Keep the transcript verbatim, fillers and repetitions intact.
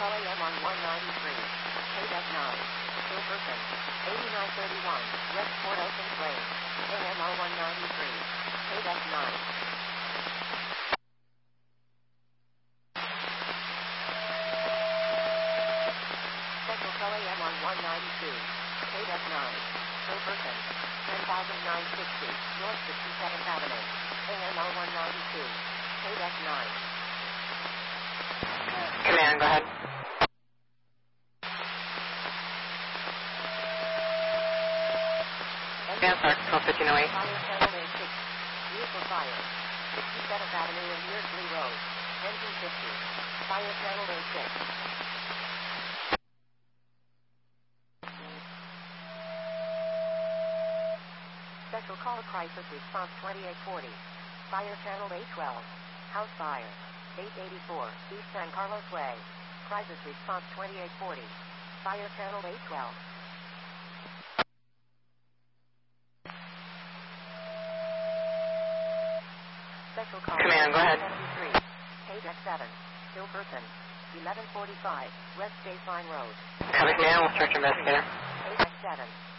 Call A M on one ninety-three. K F nine. Silverton. eighty-nine thirty-one. West Port Ocean Lane. A M O one ninety-three. K F nine. Central Call A M on one ninety-two. K F nine. Silverton. ten thousand nine hundred sixty. North sixty-seventh Avenue. A M O one ninety-two. K F nine. Command, go ahead. Yes, sir. twelve fifteen oh eight. Fire channel A six. Vehicle fire. sixty-seventh Avenue and Beardsley Road. Engine fifty. Fire channel A six. Special call crisis response twenty-eight forty. Fire channel A twelve. House fire. eight eighty-four East San Carlos Way. Crisis response twenty-eight forty. Fire channel A twelve. Special call. Command, go ahead. seventy-three. K F seven. Silverton. eleven forty-five West Baseline Road. Copy, command. We'll start your investigator. K F seven.